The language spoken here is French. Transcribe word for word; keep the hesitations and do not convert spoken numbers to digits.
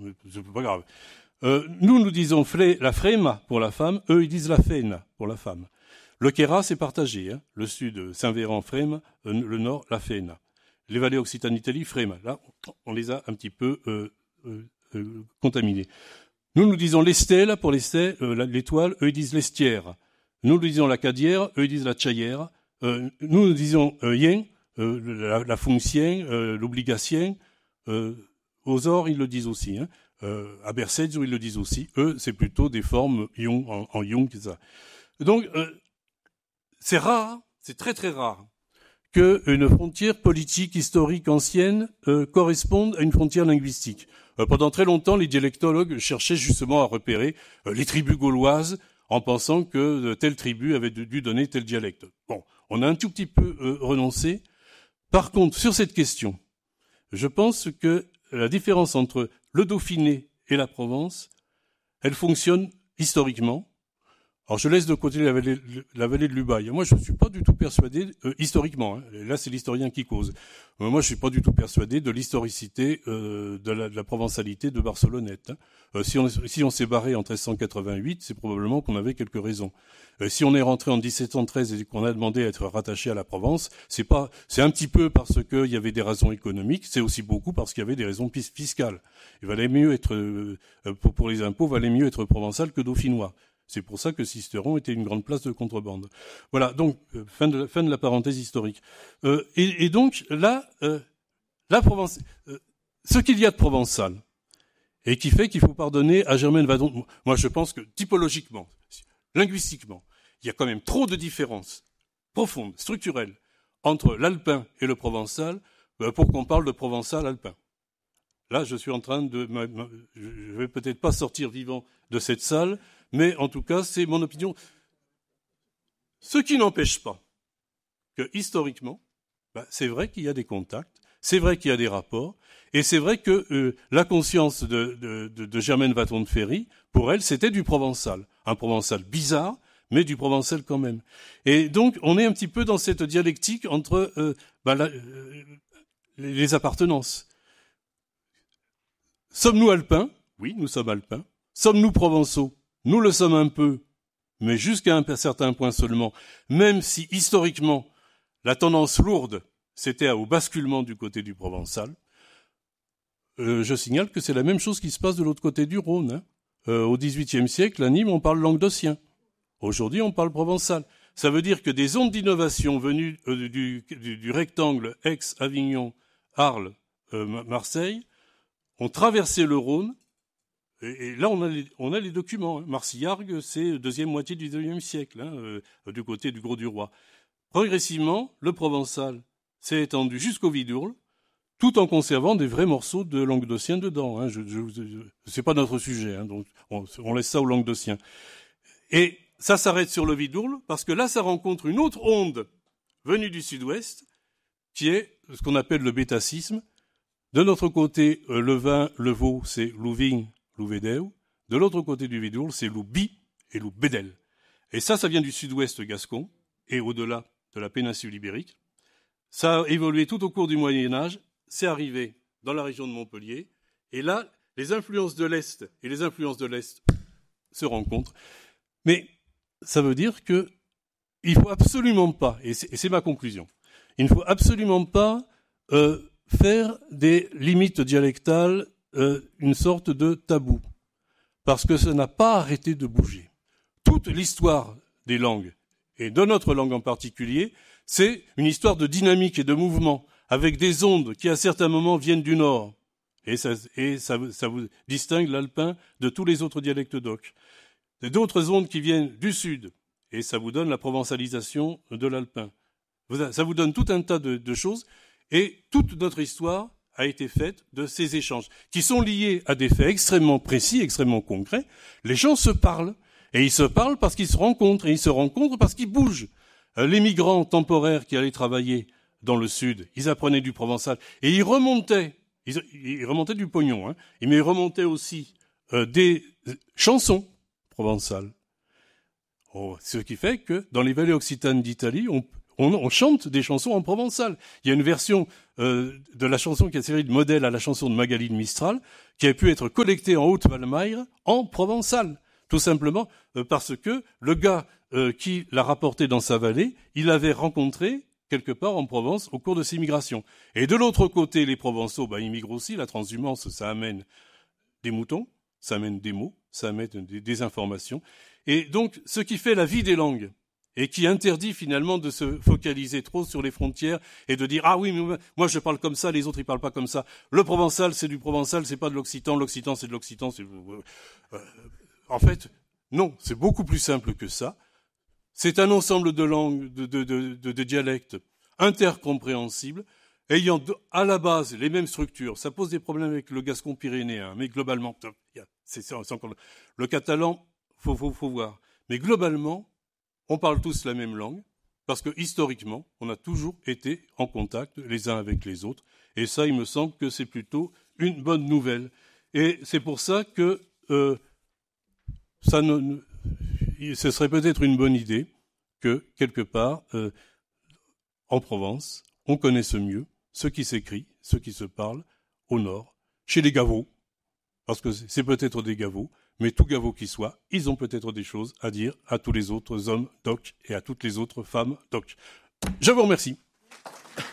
c'est pas grave. Euh, nous, nous disons flé, la frema pour la femme, eux, ils disent la fena pour la femme. Le Kéra, c'est partagé. Hein. Le sud, Saint-Véran, frema, euh, le nord, la fena. Les vallées occitanes d'Italie, frema. Là, on les a un petit peu euh, euh, euh, contaminés. Nous, nous disons l'estelle pour l'estelle, euh, l'étoile, eux, ils disent l'estière. Nous, nous disons la cadière, eux, ils disent la tchaillère. Euh, nous, nous disons euh, yen, euh, la, la fonctienne, euh, l'obligation. Euh, aux ors, ils le disent aussi. Hein. Euh, à Bercezzo, ils le disent aussi. Eux, c'est plutôt des formes yung, en, en yung, c'est ça. Donc, euh, c'est rare, c'est très très rare, qu'une frontière politique, historique, ancienne euh, corresponde à une frontière linguistique. Euh, pendant très longtemps, les dialectologues cherchaient justement à repérer euh, les tribus gauloises en pensant que euh, telle tribu avait dû donner tel dialecte. Bon, on a un tout petit peu euh, renoncé. Par contre, sur cette question, je pense que la différence entre le Dauphiné et la Provence, elle fonctionne historiquement. Alors je laisse de côté la vallée, la vallée de l'Ubaye. Moi je ne suis pas du tout persuadé, euh, historiquement, hein, là c'est l'historien qui cause, euh, moi je ne suis pas du tout persuadé de l'historicité euh, de, la, de la provençalité de Barcelonnette. Hein. Euh, si on, si on s'est barré en treize cent quatre-vingt-huit, c'est probablement qu'on avait quelques raisons. Euh, si on est rentré en dix-sept cent treize et qu'on a demandé à être rattaché à la Provence, c'est pas, c'est un petit peu parce qu'il y avait des raisons économiques, c'est aussi beaucoup parce qu'il y avait des raisons fiscales. Il valait mieux être, euh, pour, pour les impôts, valait mieux être provençal que dauphinois. C'est pour ça que Sisteron était une grande place de contrebande. Voilà, donc, euh, fin, de, fin de la parenthèse historique. Euh, et, et donc, là, euh, la Provence, euh, ce qu'il y a de provençal, et qui fait qu'il faut pardonner à Germaine Vadon, moi je pense que typologiquement, linguistiquement, il y a quand même trop de différences profondes, structurelles, entre l'alpin et le provençal, euh, pour qu'on parle de provençal alpin. Là, je suis en train de... Je vais peut-être pas sortir vivant de cette salle, mais en tout cas, c'est mon opinion. Ce qui n'empêche pas que, historiquement, ben, c'est vrai qu'il y a des contacts, c'est vrai qu'il y a des rapports, et c'est vrai que euh, la conscience de, de, de, de Germaine Vadon de Ferry, pour elle, c'était du provençal. Un provençal bizarre, mais du provençal quand même. Et donc, on est un petit peu dans cette dialectique entre euh, ben, la, euh, les appartenances. Sommes-nous alpins ? Oui, nous sommes alpins. Sommes-nous provençaux ? Nous le sommes un peu, mais jusqu'à un certain point seulement, même si historiquement la tendance lourde c'était au basculement du côté du provençal. Euh, je signale que c'est la même chose qui se passe de l'autre côté du Rhône. Hein. Euh, au dix-huitième siècle, à Nîmes, on parle languedocien. Aujourd'hui, on parle provençal. Ça veut dire que des ondes d'innovation venues euh, du, du, du rectangle Aix, Avignon, Arles, euh, Marseille ont traversé le Rhône. Et, et là, on a les, on a les documents. Hein. Marsillargues, c'est deuxième moitié du dix-neuvième siècle, hein, euh, du côté du Gros-du-Roi. Progressivement, le provençal s'est étendu jusqu'au Vidourle, tout en conservant des vrais morceaux de languedocien dedans. Hein. Je, je, je, c'est pas notre sujet, hein, donc on, on laisse ça aux languedociens. Et ça s'arrête sur le Vidourle, parce que là, ça rencontre une autre onde venue du sud-ouest, qui est ce qu'on appelle le bétacisme. De notre côté, euh, le vin, le veau, c'est Louvigne, Louvédéo. De l'autre côté du Vidourle, c'est Loubi et Loubédel. Et ça, ça vient du sud-ouest gascon, et au-delà de la péninsule ibérique. Ça a évolué tout au cours du Moyen-Âge, c'est arrivé dans la région de Montpellier, et là, les influences de l'Est et les influences de l'Est se rencontrent. Mais ça veut dire que il faut absolument pas, et c'est, et c'est ma conclusion, il ne faut absolument pas euh, faire des limites dialectales euh, une sorte de tabou, parce que ça n'a pas arrêté de bouger. Toute l'histoire des langues, et de notre langue en particulier, c'est une histoire de dynamique et de mouvement, avec des ondes qui à certains moments viennent du nord. Et ça, et ça, ça vous distingue l'alpin de tous les autres dialectes d'oc. Et d'autres ondes qui viennent du sud, et ça vous donne la provençalisation de l'alpin. Ça vous donne tout un tas de, de choses, et toute notre histoire a été faite de ces échanges, qui sont liés à des faits extrêmement précis, extrêmement concrets. Les gens se parlent, et ils se parlent parce qu'ils se rencontrent, et ils se rencontrent parce qu'ils bougent. Les migrants temporaires qui allaient travailler dans le sud, ils apprenaient du provençal, et ils remontaient, ils, ils remontaient du pognon, hein, mais ils remontaient aussi euh, des chansons provençales. Oh, ce qui fait que dans les vallées occitanes d'Italie, on, on, on chante des chansons en provençal. Il y a une version euh, de la chanson qui a servi de modèle à la chanson de Magali de Mistral, qui a pu être collectée en Haute-Valmaire en provençal. Tout simplement euh, parce que le gars euh, qui l'a rapporté dans sa vallée, il l'avait rencontré quelque part en Provence au cours de ses migrations. Et de l'autre côté, les Provençaux, bah, ils migrent aussi. La transhumance, ça amène des moutons, ça amène des mots, ça amène des, des informations. Et donc, ce qui fait la vie des langues, et qui interdit finalement de se focaliser trop sur les frontières et de dire « Ah oui, mais moi je parle comme ça, les autres ils parlent pas comme ça. Le provençal, c'est du provençal, c'est pas de l'occitan. L'occitan, c'est de l'occitan. » euh, En fait, non, c'est beaucoup plus simple que ça. C'est un ensemble de langues, de, de, de, de, de dialectes intercompréhensibles, ayant à la base les mêmes structures. Ça pose des problèmes avec le gascon pyrénéen, mais globalement, c'est, c'est encore le, le catalan, faut, faut, faut voir. Mais globalement, on parle tous la même langue, parce que historiquement, on a toujours été en contact les uns avec les autres. Et ça, il me semble que c'est plutôt une bonne nouvelle. Et c'est pour ça que euh, ça ne, ce serait peut-être une bonne idée que, quelque part, euh, en Provence, on connaisse mieux ce qui s'écrit, ce qui se parle au nord, chez les Gavots, parce que c'est peut-être des Gavots, mais tout Gavot qui soit, ils ont peut-être des choses à dire à tous les autres hommes d'Oc et à toutes les autres femmes d'Oc. Je vous remercie.